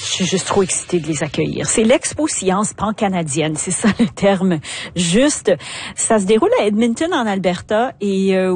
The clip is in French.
suis juste trop excitée de les accueillir. C'est l'Expo Science pan-canadienne, c'est ça le terme juste. Ça se déroule à Edmonton, en Alberta, et